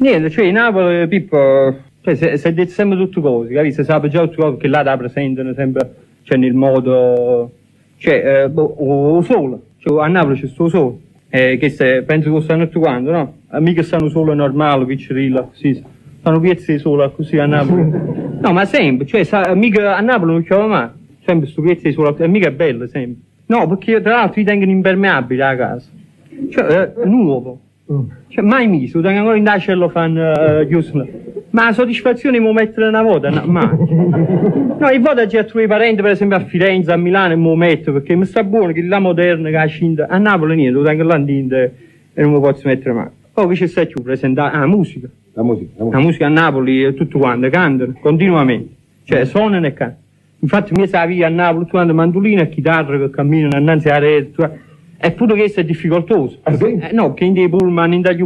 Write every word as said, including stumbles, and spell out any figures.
Niente, cioè in Napoli, Pippo, cioè, si è detto sempre tutte cose, capisci? Si sa già tutte cose che là da presentano sempre, cioè nel modo, cioè, eh, boh, o, o sole, cioè a Napoli c'è sto sole, eh, che se, penso che stanno tutti quanti, no? Mica stanno solo normale, piccerilla, così, stanno piezze di sole così a Napoli. No, ma sempre, cioè, sa, mica a Napoli non c'è mai, sempre sto piezze di sole, e mica è bello, sempre. No, perché tra l'altro li tengono impermeabili a casa, cioè, eh, nuovo. Cioè, mai miso, tengo ancora in dace e lo fanno uh, chiuso. Ma la soddisfazione di mettere una volta, no, mai. No, io vado a girare i parenti, per esempio a Firenze, a Milano, e mi metto, perché mi sta buono che la moderna, che la cinta, a Napoli niente, lo tengo là dentro e non mi posso mettere mai. Poi invece stai più presentare, ah, la musica. La musica, la musica. La musica a Napoli, tutto quanto, cantano, continuamente. Cioè, suonano e cantano. Infatti, mi sa via a Napoli, tutto quanto, mandolino e chitarra che camminano innanzi alla rete, è pure questo è difficoltoso. Ah, sì? Eh, no, che in dei pullman, in dagli